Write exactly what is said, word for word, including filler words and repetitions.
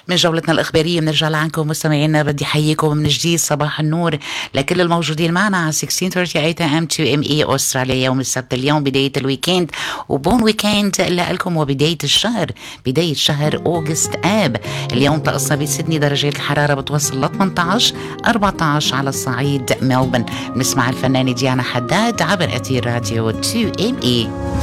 من جولتنا الإخبارية بنرجع لعنكم مستمعينا. بدي حييكم من جديد، صباح النور لكل الموجودين معنا على ستة عشر ثلاثين ثمانية ام تو ام اي أستراليا. يوم السبت اليوم بداية الويكند، وبون ويكند لكم وبداية الشهر، بداية شهر أوغست آب. اليوم طقسنا بسيدني درجات الحرارة بتوصل ل ثمانية عشر أربعة عشر على الصعيد ملبن. بنسمع الفنانة ديانا حداد عبر أثير راديو تو ام اي.